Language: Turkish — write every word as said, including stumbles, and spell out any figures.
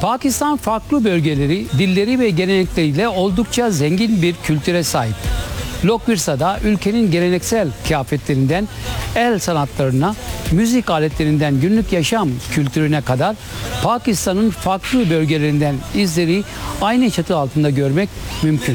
Pakistan farklı bölgeleri, dilleri ve gelenekleriyle oldukça zengin bir kültüre sahip. Lokvirsa'da ülkenin geleneksel kıyafetlerinden el sanatlarına, müzik aletlerinden günlük yaşam kültürüne kadar Pakistan'ın farklı bölgelerinden izleri aynı çatı altında görmek mümkün.